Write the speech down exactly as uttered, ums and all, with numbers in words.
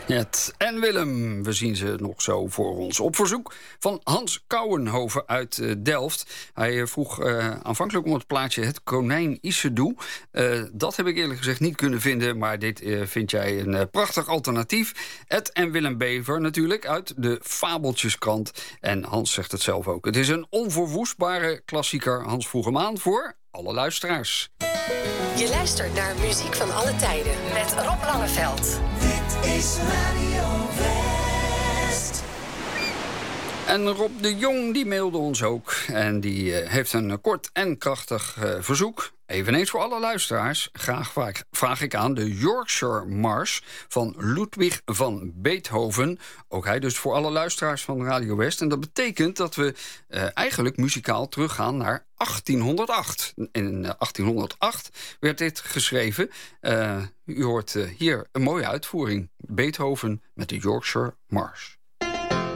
Het en Willem, we zien ze nog zo voor ons. Op verzoek van Hans Kouwenhoven uit uh, Delft. Hij uh, vroeg uh, aanvankelijk om het plaatje Het Konijn Isedoe. Uh, dat heb ik eerlijk gezegd niet kunnen vinden, maar dit uh, vind jij een uh, prachtig alternatief. Het en Willem Bever natuurlijk, uit de Fabeltjeskrant. En Hans zegt het zelf ook. Het is een onverwoestbare klassieker. Hans vroeg hem aan voor alle luisteraars. Je luistert naar muziek van alle tijden met Rob Langeveld. Dit is Radio West. En Rob de Jong die mailde ons ook. En die uh, heeft een kort en krachtig uh, verzoek. Eveneens voor alle luisteraars. Graag vraag, vraag ik aan de Yorkshire Mars van Ludwig van Beethoven. Ook hij dus voor alle luisteraars van Radio West. En dat betekent dat we uh, eigenlijk muzikaal teruggaan naar achttienhonderdacht. In uh, achttienhonderdacht werd dit geschreven. Uh, u hoort uh, hier een mooie uitvoering. Beethoven met de Yorkshire Mars.